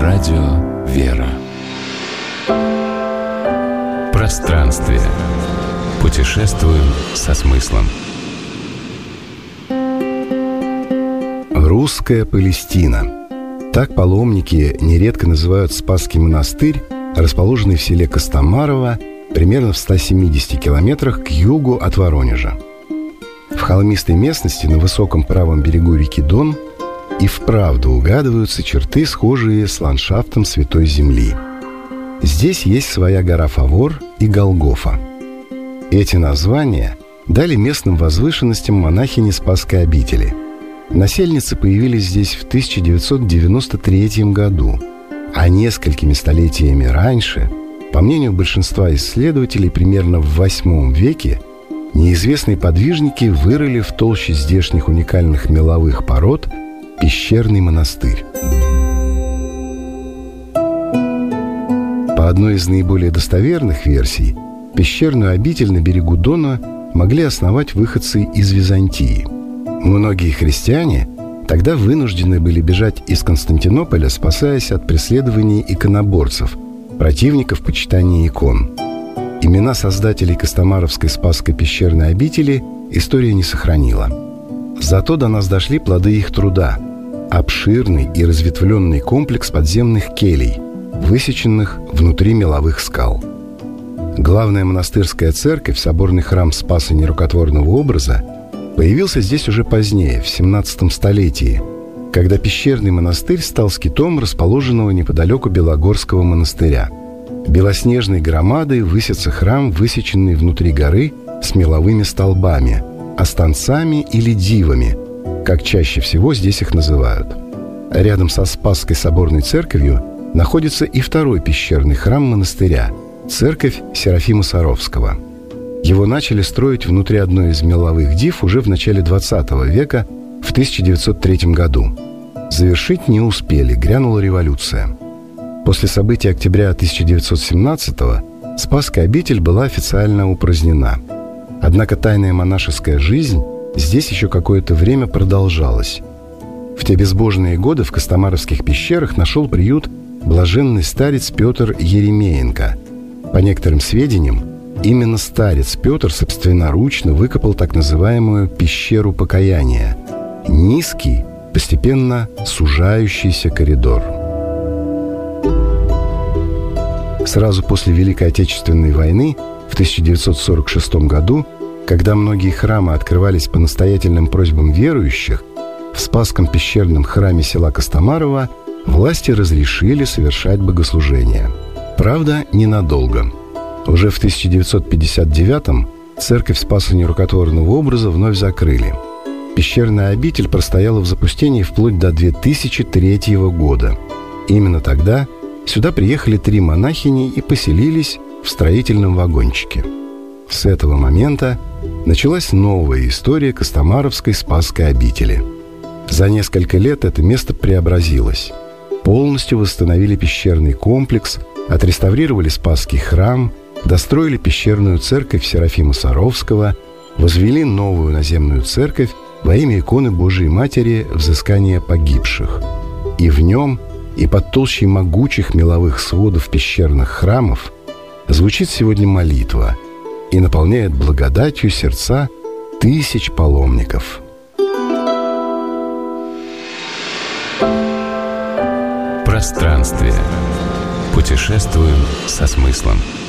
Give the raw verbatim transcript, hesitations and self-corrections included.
Радио «Вера». Пространствие. Путешествуем со смыслом. Русская Палестина. Так паломники нередко называют Спасский монастырь, расположенный в селе Костомарово, примерно в ста семидесяти километрах к югу от Воронежа. В холмистой местности на высоком правом берегу реки Дон и вправду угадываются черты, схожие с ландшафтом Святой Земли. Здесь есть своя гора Фавор и Голгофа. Эти названия дали местным возвышенностям монахини Спасской обители. Насельницы появились здесь в тысяча девятьсот девяносто третьем году, а несколькими столетиями раньше, по мнению большинства исследователей, примерно в восьмом веке, неизвестные подвижники вырыли в толще здешних уникальных меловых пород пещерный монастырь. По одной из наиболее достоверных версий, пещерную обитель на берегу Дона могли основать выходцы из Византии. Многие христиане тогда вынуждены были бежать из Константинополя, спасаясь от преследований иконоборцев, противников почитания икон. Имена создателей Костомаровской Спасской пещерной обители история не сохранила. Зато до нас дошли плоды их труда – обширный и разветвленный комплекс подземных келей, высеченных внутри меловых скал. Главная монастырская церковь, соборный храм Спаса Нерукотворного образа, появился здесь уже позднее, в семнадцатом столетии, когда пещерный монастырь стал скитом расположенного неподалеку Белогорского монастыря. Белоснежной громадой высится храм, высеченный внутри горы с меловыми столбами, останцами или дивами, как чаще всего здесь их называют. Рядом со Спасской соборной церковью находится и второй пещерный храм монастыря – церковь Серафима Саровского. Его начали строить внутри одной из меловых див уже в начале двадцатого века, в тысяча девятьсот третьем году. Завершить не успели, грянула революция. После событий октября тысяча девятьсот семнадцатого Спасская обитель была официально упразднена. Однако тайная монашеская жизнь здесь еще какое-то время продолжалась. В те безбожные годы в Костомаровских пещерах нашел приют блаженный старец Петр Еремеенко. По некоторым сведениям, именно старец Петр собственноручно выкопал так называемую пещеру покаяния – низкий, постепенно сужающийся коридор. Сразу после Великой Отечественной войны в тысяча девятьсот сорок шестом году, когда многие храмы открывались по настоятельным просьбам верующих, в Спасском пещерном храме села Костомарово власти разрешили совершать богослужения. Правда, ненадолго. Уже в тысяча девятьсот пятьдесят девятом церковь Спаса Нерукотворного образа вновь закрыли. Пещерная обитель простояла в запустении вплоть до две тысячи третьего года. Именно тогда сюда приехали три монахини и поселились в строительном вагончике. С этого момента началась новая история Костомаровской Спасской обители. За несколько лет это место преобразилось. Полностью восстановили пещерный комплекс, отреставрировали Спасский храм, достроили пещерную церковь Серафима Саровского, возвели новую наземную церковь во имя иконы Божией Матери взыскания погибших. И в нем, и под толщей могучих меловых сводов пещерных храмов звучит сегодня молитва и наполняет благодатью сердца тысяч паломников. Пространствие. Путешествуем со смыслом.